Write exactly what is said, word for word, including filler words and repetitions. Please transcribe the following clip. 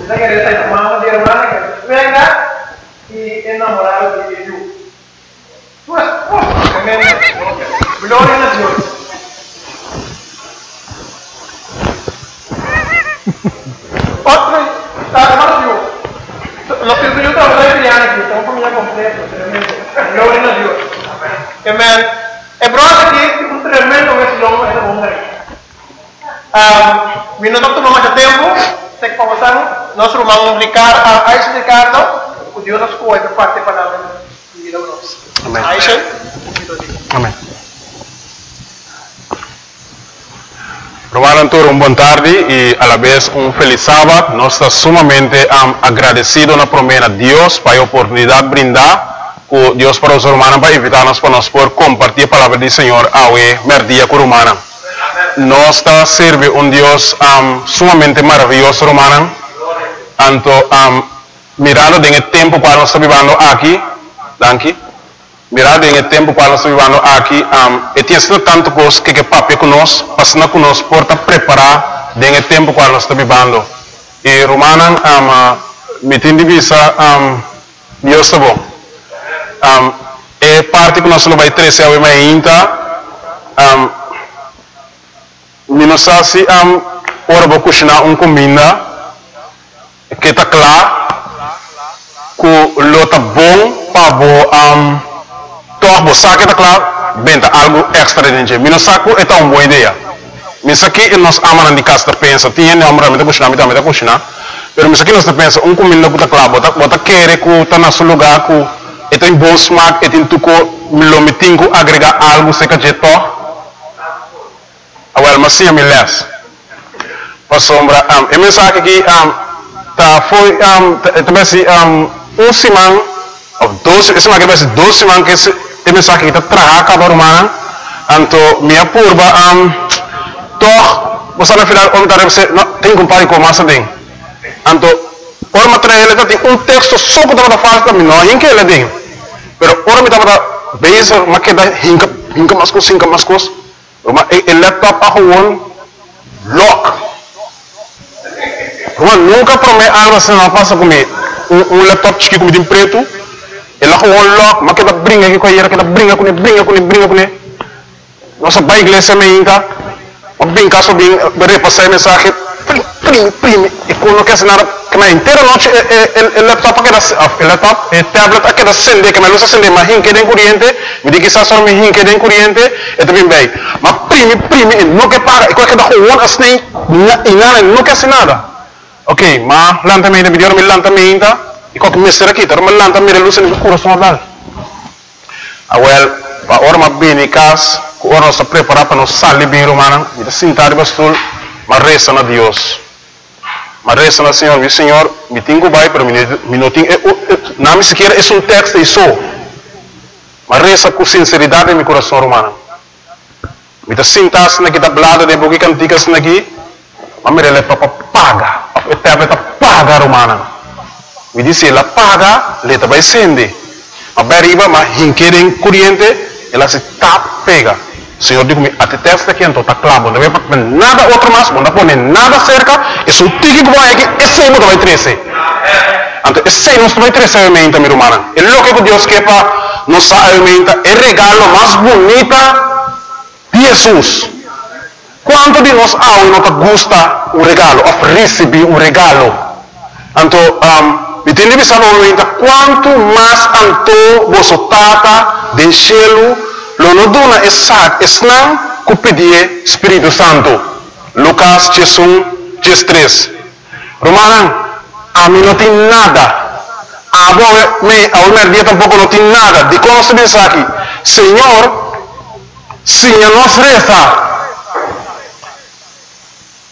Esa que está mamá de hermana que venga y enamorado de Dios. Tu esposo, tremendo. Gloria a Dios. Otro, hermano Dios. Los que yo trabajo de Diana aquí, estamos familia completa, tremendo. Gloria a Dios. Amén. El problema aquí es un tremendo vecino de esa mujer. Mi no tomamos mucho tiempo, se conversamos, nós rumamos Ricardo, Aisha Ricardo, o Deus nos cuida para parte para a vida nossa. Amém. Aisha? Amém. Romano Antônio, uma boa tarde e a la vez um feliz sábado. Nós estamos sumamente um, agradecidos na promessa de Deus para a oportunidade de brindar com Deus para os romanos para invitar-nos para nós por compartilhar a palavra do Senhor ao merdia com romana. Nós estamos servindo um Deus um, sumamente maravilhoso, romana. Anto um, mirando em tempo para nós estamos vivendo aqui, danke. Mirando em tempo para nós estamos vivendo aqui, um, e tem sido tanto coisa que que papi conosco, passando conosco por preparar em tempo para nós estamos vivendo. E romana, um, me tem divisa, um, Deus é bom. Um, e parte que nós não vai trazer a minha inta, um, me não sabe se um, ora vou cozinhar uma comida que está claro, que lo está bom para um, toch você sabe que está claro, bem, algo extra dentro. Me não sabe que é uma boa ideia. Me sabe que nós amamos de casa pensa, tinha não amamos de cozinhar, me também de cozinhar, mas me sabe que nós pensa uma comida que está claro, bota bota querer que está no seu lugar, que é tem bom smack, é tem tudo, me lo metinho agregar algo se que é toch. Well, mas sim, me les. Para sombra, um, a mensagem aqui, um, tá foi, um, também se um, um semana, ou dois, esse semana que vai ser dois semanas que esse, a mensagem aqui tá trabalhando cada romana, então minha curva, um, toch, você na final, onde tá você, não tem que comparar com massa tem. Então, ora material ele tem um texto só que tá fácil também, não, em que ele tem. Pero ora me tá para base, mas que dá hinca, hinca mais coisa, hinca mais coisa. El laptop a gewoon lock. Gewoon nunca promete algo assim não passa comigo. Um, um laptop chique como de preto, ele a gewoon lock, mas que da brinca aqui com a que da brinca com ele, brinca com ele, brinca com ele. Nossa pai igreja me inca, mas bem caso bem repassar a mensagem, prime, prime, e quando quer nada, que na inteira noite el laptop aqui da, el laptop, el tablet aqui da acende, que me luz acende, mas hinque de corrente, me diz que está só me hinque de corrente, e também bem. Mas prime, prime, e não quer parar, e qualquer da gewoon assim, e nada, não quer nada. Ok, mas lentamente, me deu me lentamente, e qualquer mestre aqui, tá, mas lentamente a luz no coração dela. Ah, well, a hora mais bem em casa, a hora nós preparar para nós sair bem romana, e sentar bastul, mas resta na Deus. Mas resta na Senhor, meu Senhor, me tenho que vai, pero me não tenho, não me sequer é um texto e só. Mas resta com sinceridade em meu coração romano. Me está sentado aqui, está blado de boca canticas aqui, mas me releva para paga, a tablet paga romana. Me disse, ela paga, ela vai acender. Mas bem arriba, mas hinquerem corrente, ela se tap pega. Senhor digo me até testa aqui então tá claro, não vai nada outro mais, não pode nada cerca, isso o tique que vai aqui, esse aí não vai trazer. Então esse aí não vai trazer a alimenta minha irmã. É o que Deus quer para nos alimenta, é o regalo mais bonito de Jesus. Quanto de nós há e não gosta o regalo, of receber um regalo. Então, um, me tem que pensar no quanto mais anto você tata de cielo lo no dona esat esnang ku pedir Espírito Santo. Lucas dez, três. Romanan, a mim não tem nada. A me, a uma dia tampouco não tem nada. De como se diz aqui, Senhor, se nós reza,